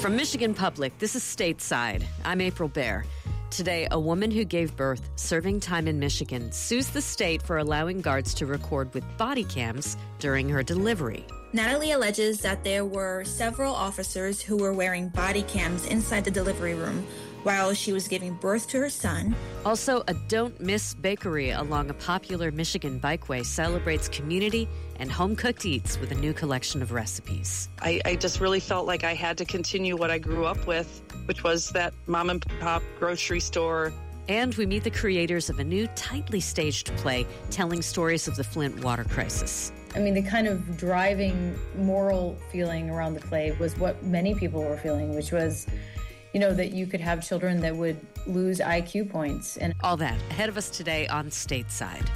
From Michigan Public, this is Stateside. I'm April Baer. Today, a woman who gave birth serving time in Michigan sues the state for allowing guards to record with body cams during her delivery. Natalie alleges that there were several officers who were wearing body cams inside the delivery room while she was giving birth to her son. Also, a Don't Miss bakery along a popular Michigan bikeway celebrates community and home-cooked eats with a new collection of recipes. I just really felt like I had to continue what I grew up with, which was that mom and pop grocery store. And we meet the creators of a new tightly staged play telling stories of the Flint water crisis. I mean, the kind of driving moral feeling around the play was what many people were feeling, which was, that you could have children that would lose IQ points. And all that ahead of us today on Stateside.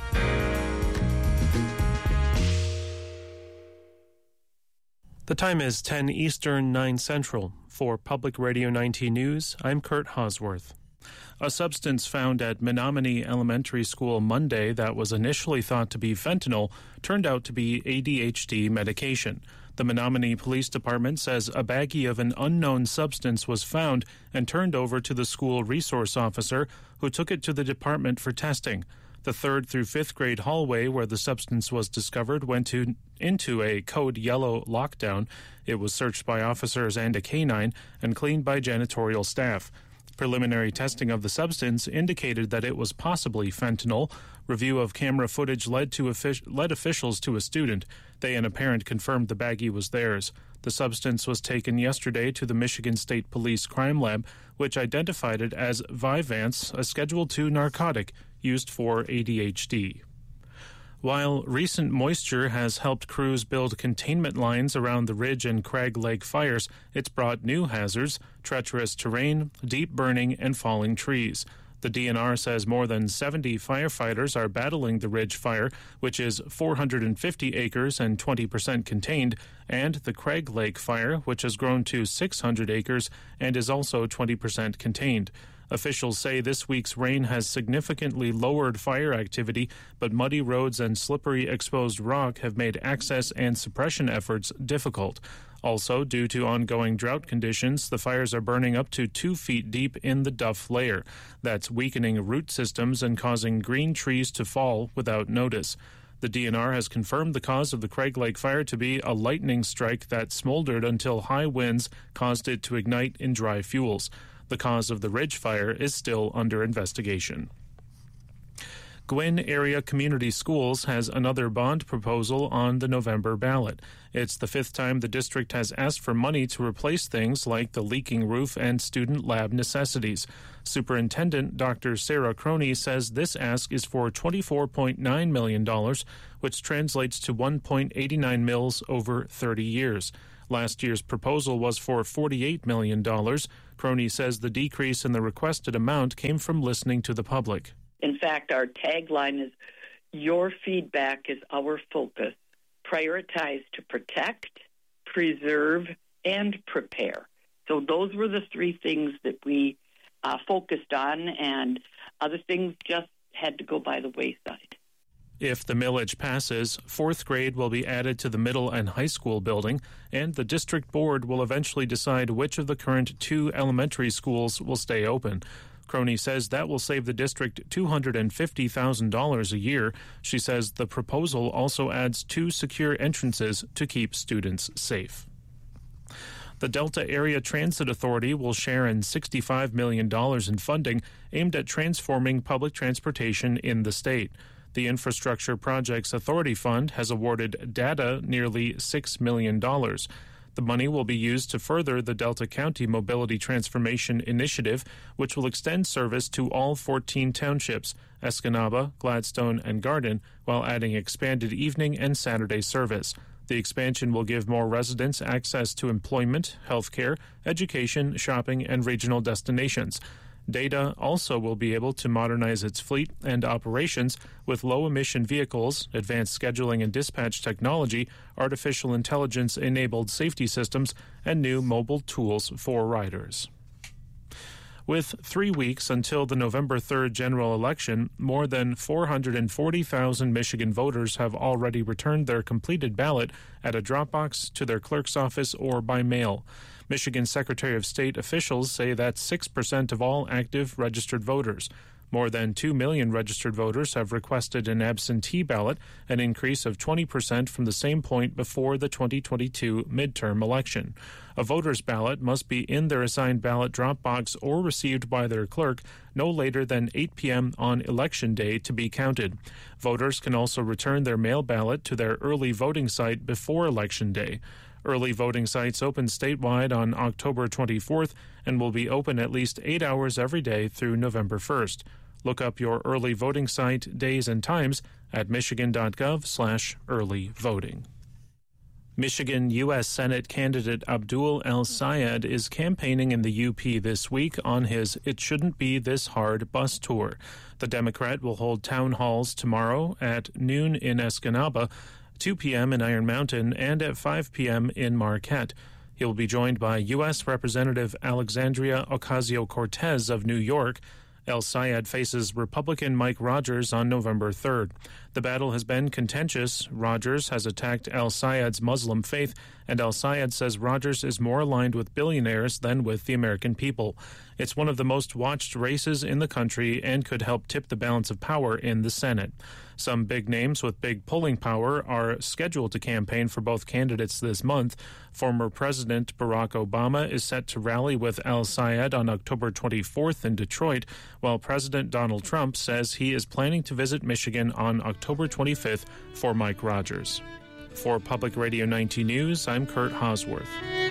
The time is 10 Eastern, 9 Central. For Public Radio 19 News, I'm Kurt Hosworth. A substance found at Menominee Elementary School Monday that was initially thought to be fentanyl turned out to be ADHD medication. The Menominee Police Department says a baggie of an unknown substance was found and turned over to the school resource officer, who took it to the department for testing. The 3rd through 5th grade hallway where the substance was discovered went into a code yellow lockdown. It was searched by officers and a canine and cleaned by janitorial staff. Preliminary testing of the substance indicated that it was possibly fentanyl. Review of camera footage led officials to a student. They and a parent confirmed the baggie was theirs. The substance was taken yesterday to the Michigan State Police Crime Lab, which identified it as Vyvanse, a Schedule II narcotic used for ADHD. While recent moisture has helped crews build containment lines around the Ridge and Craig Lake fires, it's brought new hazards: treacherous terrain, deep burning, and falling trees. The DNR says more than 70 firefighters are battling the Ridge fire, which is 450 acres and 20% contained, and the Craig Lake fire, which has grown to 600 acres and is also 20% contained. Officials say this week's rain has significantly lowered fire activity, but muddy roads and slippery exposed rock have made access and suppression efforts difficult. Also, due to ongoing drought conditions, the fires are burning up to 2 feet deep in the duff layer. That's weakening root systems and causing green trees to fall without notice. The DNR has confirmed the cause of the Craig Lake fire to be a lightning strike that smoldered until high winds caused it to ignite in dry fuels. The cause of the Ridge fire is still under investigation. Gwinn Area Community Schools has another bond proposal on the November ballot. It's the 5th time the district has asked for money to replace things like the leaking roof and student lab necessities. Superintendent Dr. Sarah Croney says this ask is for $24.9 million, which translates to $1.89 mils over 30 years. Last year's proposal was for $48 million. Croney says the decrease in the requested amount came from listening to the public. In fact, our tagline is, "Your feedback is our focus. Prioritize to protect, preserve, and prepare." So those were the 3 things that we focused on, and other things just had to go by the wayside. If the millage passes, 4th grade will be added to the middle and high school building, and the district board will eventually decide which of the current 2 elementary schools will stay open. Croney says that will save the district $250,000 a year. She says the proposal also adds 2 secure entrances to keep students safe. The Delta Area Transit Authority will share in $65 million in funding aimed at transforming public transportation in the state. The Infrastructure Projects Authority Fund has awarded DATA nearly $6 million. The money will be used to further the Delta County Mobility Transformation Initiative, which will extend service to all 14 townships, Escanaba, Gladstone, and Garden, while adding expanded evening and Saturday service. The expansion will give more residents access to employment, healthcare, education, shopping, and regional destinations. DATA also will be able to modernize its fleet and operations with low-emission vehicles, advanced scheduling and dispatch technology, artificial intelligence-enabled safety systems, and new mobile tools for riders. With 3 weeks until the November 3rd general election, more than 440,000 Michigan voters have already returned their completed ballot at a drop box, to their clerk's office, or by mail. Michigan Secretary of State officials say that's 6% of all active registered voters. More than 2 million registered voters have requested an absentee ballot, an increase of 20% from the same point before the 2022 midterm election. A voter's ballot must be in their assigned ballot drop box or received by their clerk no later than 8 p.m. on Election Day to be counted. Voters can also return their mail ballot to their early voting site before Election Day. Early voting sites open statewide on October 24th and will be open at least 8 hours every day through November 1st. Look up your early voting site days and times at michigan.gov/early voting. Michigan U.S. Senate candidate Abdul El-Sayed is campaigning in the UP this week on his It Shouldn't Be This Hard bus tour. The Democrat will hold town halls tomorrow at noon in Escanaba, 2 p.m. in Iron Mountain, and at 5 p.m. in Marquette. He will be joined by U.S. Representative Alexandria Ocasio-Cortez of New York. El-Sayed faces Republican Mike Rogers on November 3rd. The battle has been contentious. Rogers has attacked El-Sayed's Muslim faith, and El-Sayed says Rogers is more aligned with billionaires than with the American people. It's one of the most watched races in the country and could help tip the balance of power in the Senate. Some big names with big polling power are scheduled to campaign for both candidates this month. Former President Barack Obama is set to rally with El-Sayed on October 24th in Detroit, while President Donald Trump says he is planning to visit Michigan on October 25th for Mike Rogers. For Public Radio 19 News, I'm Kurt Hosworth.